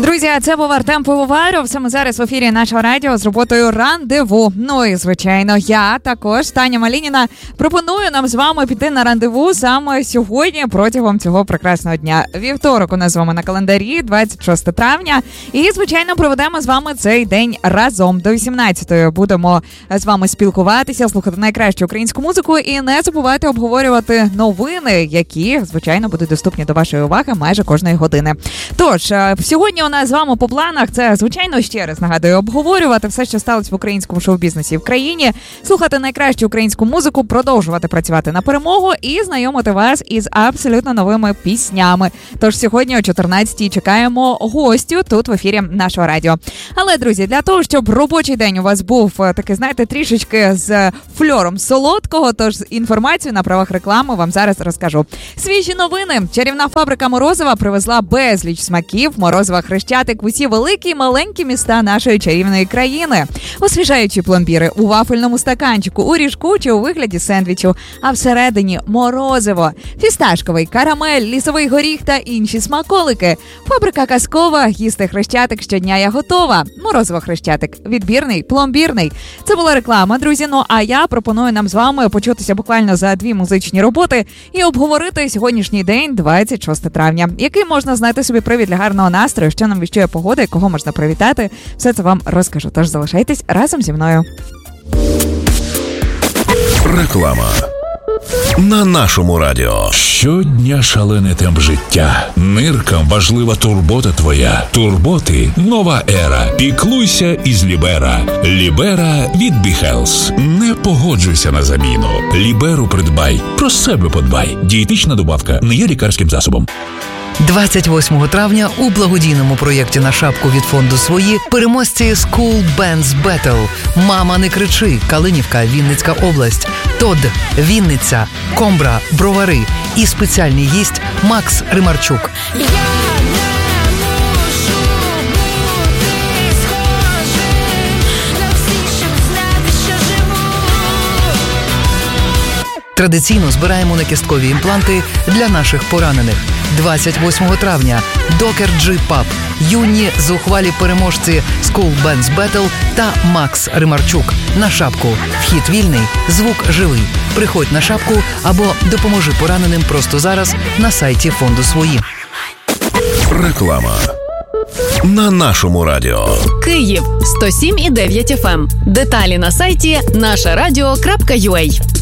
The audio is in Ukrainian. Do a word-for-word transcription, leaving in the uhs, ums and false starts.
Друзі, це був Артем Пивоваров. Саме зараз в ефірі нашого радіо з роботою «Рандеву». Ну і, звичайно, я також, Таня Малініна, пропоную нам з вами піти на рандеву саме сьогодні протягом цього прекрасного дня. Вівторок у нас з вами на календарі, двадцять шосте травня. І, звичайно, проведемо з вами цей день разом. До вісімнадцятої будемо з вами спілкуватися, слухати найкращу українську музику і не забувати обговорювати новини, які, звичайно, будуть доступні до вашої уваги майже кожної години. Тож, сьогодні у нас з вами по планах це, звичайно, ще раз нагадую, обговорювати все, що сталося в українському шоу-бізнесі в країні, слухати найкращу українську музику, продовжувати працювати на перемогу і знайомити вас із абсолютно новими піснями. Тож сьогодні о чотирнадцятій чекаємо гостю тут в ефірі нашого радіо. Але, друзі, для того, щоб робочий день у вас був такий, знаєте, трішечки з фльором солодкого, тож інформацію на правах реклами вам зараз розкажу. Свіжі новини. Чарівна фабрика Морозова привезла безліч смаків Морозова Хрещатик в усі великі і маленькі міста нашої чарівної країни. Освіжаючі пломбіри у вафельному стаканчику, у ріжку чи у вигляді сендвічу, а всередині морозиво, фісташковий, карамель, лісовий горіх та інші смаколики. Фабрика казкова, їсти Хрещатик щодня я готова. Морозиво Хрещатик, відбірний, пломбірний. Це була реклама, друзі, ну а я пропоную нам з вами почутися буквально за дві музичні роботи і обговорити сьогоднішній день, двадцять шосте травня, який можна знайти собі привід для гарного настрою, що нам віщує погода і кого можна привітати. Все це вам розкажу, тож залишайтесь разом зі мною. Реклама на нашому радіо. Щодня шалений темп життя. Ниркам важлива турбота твоя. Турботи – нова ера. Піклуйся із Лібера. Лібера від Бі-Хелс. Не погоджуйся на заміну. Ліберу придбай. Про себе подбай. Дієтична добавка не є лікарським засобом. двадцять восьмого травня у благодійному проєкті «На шапку» від фонду «Свої» переможці School Bands Battle. «Мама, не кричи», Калинівка, Вінницька область, Тод, Вінниця, Комбра, Бровари і спеціальний гість Макс Римарчук. Традиційно збираємо накісткові імпланти для наших поранених. двадцять восьмого травня Докер Джі Паб, юні зухвалі переможці School Bands Battle та Макс Римарчук. На шапку. Вхід вільний, звук живий. Приходь на шапку або допоможи пораненим просто зараз на сайті фонду «Свої». Реклама на нашому радіо. Київ сто сім і дев'ять еф ем. Деталі на сайті наша радіо крапка ю а.